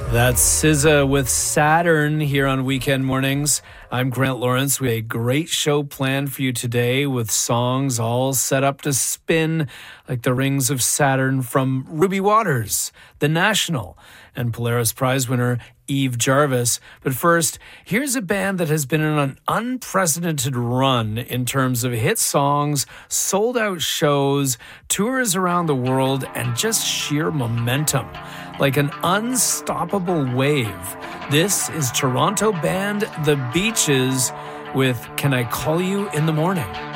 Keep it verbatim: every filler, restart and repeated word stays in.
That's S Z A with Saturn here on Weekend Mornings. I'm Grant Lawrence. We have a great show planned for you today with songs all set up to spin like the rings of Saturn from Ruby Waters, The National, and Polaris Prize winner Eve Jarvis. But first, here's a band that has been on an unprecedented run in terms of hit songs, sold-out shows, tours around the world, and just sheer momentum. Like an unstoppable wave. This is Toronto band The Beaches with Can I Call You in the Morning?